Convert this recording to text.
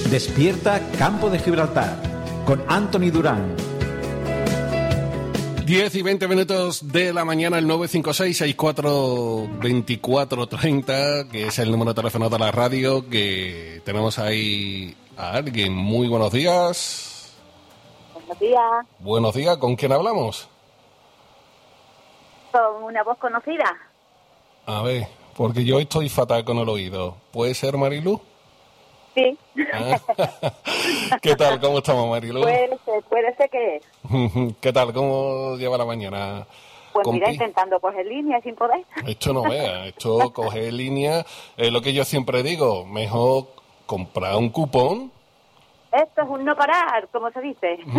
Despierta Campo de Gibraltar con Anthony Durán. 10 y 20 minutos de la mañana, el 956-642430, que es el número de teléfono de la radio, que tenemos ahí a alguien. Muy buenos días. Buenos días. Buenos días, ¿con quién hablamos? Con una voz conocida. A ver, porque yo estoy fatal con el oído. ¿Puede ser Marilú? Sí. Ah. ¿Qué tal? ¿Cómo estamos, Marilú? Puede ser que es. ¿Qué tal? ¿Cómo lleva la mañana? Pues compi? mira, intentando coger línea sin poder. Esto no vea, esto coger línea es lo que yo siempre digo, mejor comprar un cupón. Esto es un no parar, como se dice.